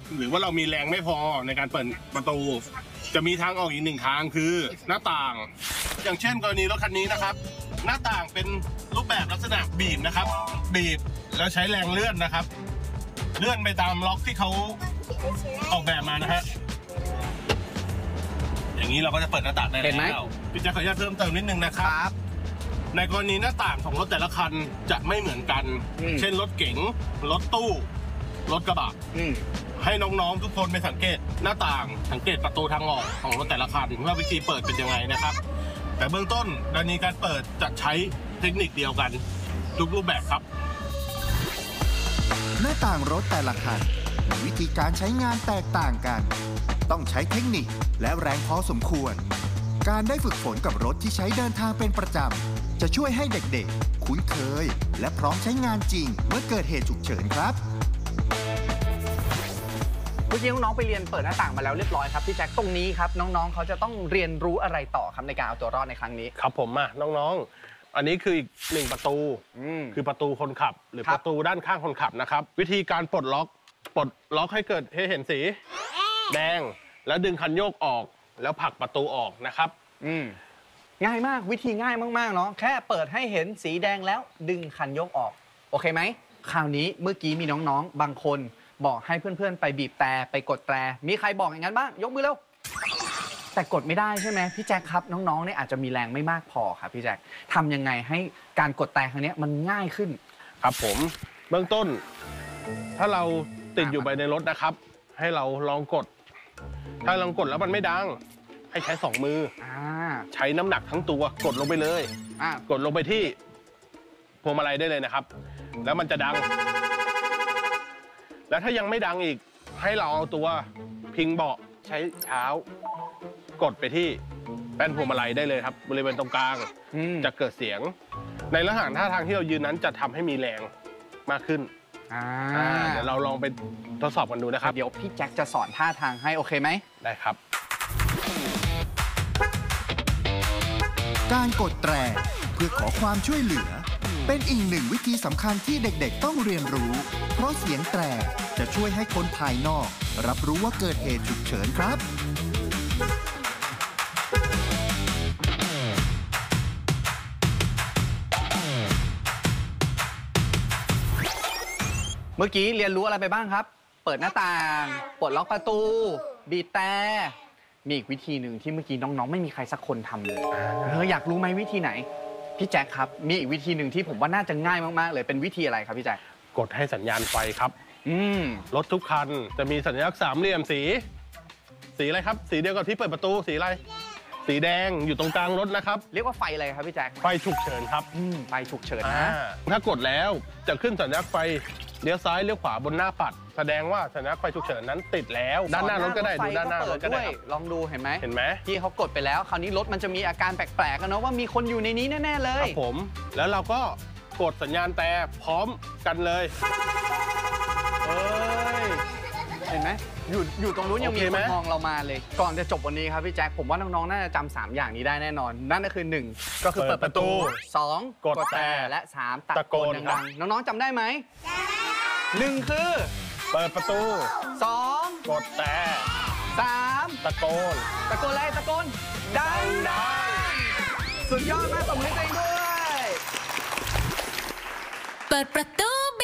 หรือว่าเรามีแรงไม่พอในการเปิดประตูจะมีทางออกอีกหนึ่งทางคือหน้าต่าง อย่างเช่นกรณีรถคันนี้นะครับหน้าต่างเป็นรูปแบบลักษณะบีบนะครับบีบแล้วใช้แรงเลื่อนนะครับเลื่อนไปตามล็อกที่เขาออกแบบมานะฮะอย่างนี้เราก็จะเปิดหน้าต่างได้แล้วพี่แจ๊คขออนุญาตเพิ่มเติมนิดนึงนะครับในกรณีหน้าต่างของรถแต่ละคันจะไม่เหมือนกันเช่นรถเก๋งรถตู้รถกระบะให้น้องๆทุกคนไปสังเกตหน้าต่างสังเกตประตูทางออกของรถแต่ละคันว่าวิธีเปิดเป็นยังไงนะครับแต่เบื้องต้นกรณีการเปิดจะใช้เทคนิคเดียวกันทุกรูปแบบครับหน้าต่างรถแต่ละคันมีวิธีการใช้งานแตกต่างกันต้องใช้เทคนิคและแรงพอสมควรการได้ฝึกฝนกับรถที่ใช้เดินทางเป็นประจำจะช่วยให้เด็กๆคุ้นเคยและพร้อมใช้งานจริงเมื่อเกิดเหตุฉุกเฉินครับเมื่อกี้น้องๆไปเรียนเปิดหน้าต่างมาแล้วเรียบร้อยครับพี่แจ็คตรงนี้ครับน้องๆเขาจะต้องเรียนรู้อะไรต่อครับในการเอาตัวรอดในครั้งนี้ครับผมน้องๆอันนี้คืออีก1ประตูคือประตูคนขับหรือประตูด้านข้างคนขับนะครับวิธีการปลดล็อกให้เกิดให้เห็นสีแดงแล้วดึงคันโยกออกแล้วผลักประตูออกนะครับง่ายมากวิธีง่ายมากๆเนาะแค่เปิดให้เห็นสีแดงแล้วดึงคันโยกออกโอเคไหมคราวนี้เมื่อกี้มีน้องๆบางคนบอกให้เพื่อนๆไปบีบแต่ไปกดแตรมีใครบอกอย่างนั้นบ้างยกมือเร็วแต่กดไม่ได้ใช่ไหมพี่แจ็คครับน้องๆเนี่ยอาจจะมีแรงไม่มากพอครับพี่แจ็คทำยังไงให้การกดแตรครั้งนี้มันง่ายขึ้นครับผมเบื้องต้นถ้าเราติดอยู่ไปในรถนะครับให้เราลองกดถ้าลองกดแล้วมันไม่ดังให้ใช้2มือใช้น้ำหนักทั้งตัวกดลงไปเลยกดลงไปที่พวงมาลัยได้เลยนะครับแล้วมันจะดังแล้วถ้ายังไม่ดังอีกให้เราเอาตัวพิงเบาะใช้เท้ากดไปที่แป้นพวงมาลัยได้เลยครับบริเวณตรงกลางจะเกิดเสียงในลักษณะท่าทางที่เรายืนนั้นจะทำให้มีแรงมากขึ้นเดี๋ยวเราลองไปทดสอบกันดูนะครับเดี๋ยวพี่แจ็คจะสอนท่าทางให้โอเคไหมได้ครับการกดแตรเพื่อขอความช่วยเหลือเป็นอีกหนึ่งวิธีสำคัญที่เด็กๆต้องเรียนรู้เพราะเสียงแตรจะช่วยให้คนภายนอกรับรู้ว่าเกิดเหตุฉุกเฉินครับเมื่อกี้เรียนรู้อะไรไปบ้างครับเปิดหน้าต่างปลดล็อกประตูบีบแต่มีอีกวิธีหนึ่งที่เมื่อกี้น้องๆไม่มีใครสักคนทำเลยอยากรู้ไหมวิธีไหนพี่แจ็คครับมีอีกวิธีหนึ่งที่ผมว่าน่าจะง่ายมากๆเลยเป็นวิธีอะไรครับพี่แจ็คกดให้สัญญาณไฟครับรถทุกคันจะมีสัญลักษณ์3เหลี่ยมสีอะไรครับสีเดียวกับที่เปิดประตูสีอะไรสีแดงอยู่ตรงกลางรถนะครับเรียกว่าไฟอะไรครับพี่แจ็คไฟฉุกเฉินครับไฟฉุกเฉินนะถ้ากดแล้วจะขึ้นสัญลักษณ์ไฟเลี้ยวซ้ายเลี้ยวขวาบนหน้าปัดแสดงว่าสัญลักษณ์ไฟฉุกเฉินนั้นติดแล้วด้านหน้ารถก็ได้ดูด้านหน้ารถก็ได้ลองดูเห็นไหมที่เขากดไปแล้วคราวนี้รถมันจะมีอาการแปลกๆกันเนาะว่ามีคนอยู่ในนี้แน่ๆเลยครับผมแล้วเราก็กดสัญญาณแต่พร้อมกันเลยเห็นไหมอยู่ตรงนู้นยังมีคนมองเรามาเลยก่อนจะจบวันนี้ครับพี่แจ็คผมว่าน้องๆน่าจะจำ3อย่างนี้ได้แน่นอนนั่นก็คือ1ก็คือเปิดประตู2กดแต่และ3ตะโกนดังๆน้องๆจำได้ไหม1คือเปิดประตู 2 กดแต่ 3 ตะโกนอะไรตะโกนดังสุดยอดมากตบมือให้ตัวเองด้วยเปิดประตู